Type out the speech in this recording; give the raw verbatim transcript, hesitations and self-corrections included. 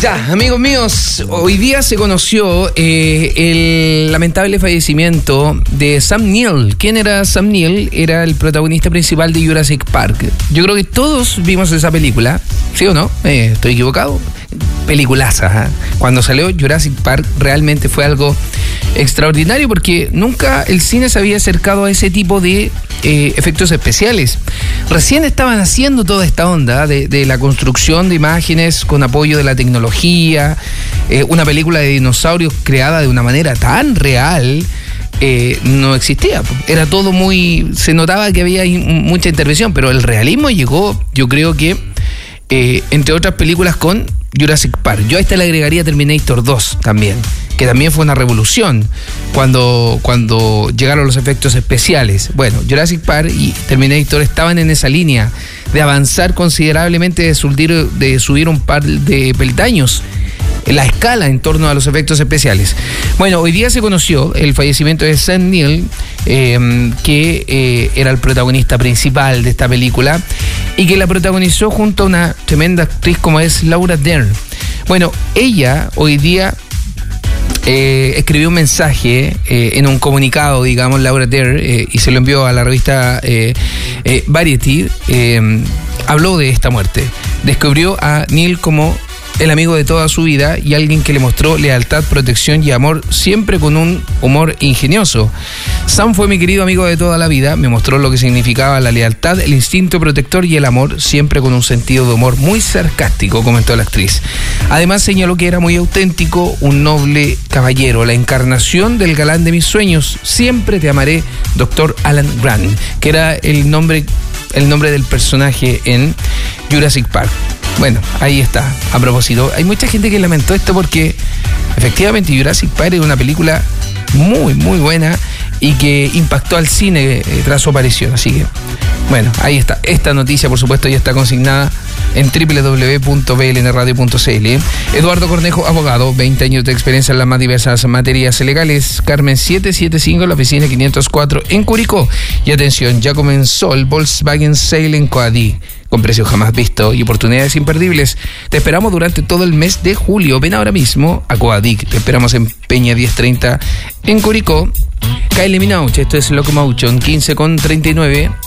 Ya, amigos míos, hoy día se conoció eh, el lamentable fallecimiento de Sam Neill. ¿Quién era Sam Neill? Era el protagonista principal de Jurassic Park. Yo creo que todos vimos esa película, ¿sí o no? Eh, ¿Estoy equivocado? Peliculaza, ¿eh? Cuando salió Jurassic Park realmente fue algo extraordinario porque nunca el cine se había acercado a ese tipo de eh, efectos especiales. Recién estaban haciendo toda esta onda de, de la construcción de imágenes con apoyo de la tecnología, eh, una película de dinosaurios creada de una manera tan real. Eh, no existía, era todo muy, se notaba que había mucha intervención, pero el realismo llegó, yo creo que eh, entre otras películas con Jurassic Park. Yo a esta le agregaría Terminator dos también, que también fue una revolución cuando, cuando llegaron los efectos especiales. Bueno, Jurassic Park y Terminator estaban en esa línea de avanzar considerablemente, de subir, de subir un par de peldaños en la escala en torno a los efectos especiales. Bueno, hoy día se conoció el fallecimiento de Sam Neill, eh, que eh, era el protagonista principal de esta película y que la protagonizó junto a una tremenda actriz como es Laura Dern. Bueno, ella hoy día eh, escribió un mensaje eh, en un comunicado, digamos, Laura Dern, eh, y se lo envió a la revista eh, eh, Variety. Eh, habló de esta muerte. Descubrió a Neill como el amigo de toda su vida y alguien que le mostró lealtad, protección y amor, siempre con un humor ingenioso. Sam fue mi querido amigo de toda la vida, me mostró lo que significaba la lealtad, el instinto protector y el amor, siempre con un sentido de humor muy sarcástico, comentó la actriz. Además señaló que era muy auténtico, un noble caballero, la encarnación del galán de mis sueños. Siempre te amaré, doctor Alan Grant, que era el nombre, el nombre del personaje en Jurassic Park. Bueno, ahí está. A propósito, hay mucha gente que lamentó esto porque efectivamente Jurassic Park es una película muy, muy buena y que impactó al cine eh, tras su aparición. Así que, bueno, ahí está. Esta noticia, por supuesto, ya está consignada en doble u doble u doble u punto b l n radio punto c l. Eduardo Cornejo, abogado, veinte años de experiencia en las más diversas materias legales. Carmen setecientos setenta y cinco, la oficina quinientos cuatro en Curicó. Y atención, ya comenzó el Volkswagen Sale en Coadí, con precios jamás vistos y oportunidades imperdibles. Te esperamos durante todo el mes de julio. Ven ahora mismo a Coadic. Te esperamos en Peña diez treinta en Curicó. Kylie Minogue, esto es Locomotion, quince con treinta y nueve.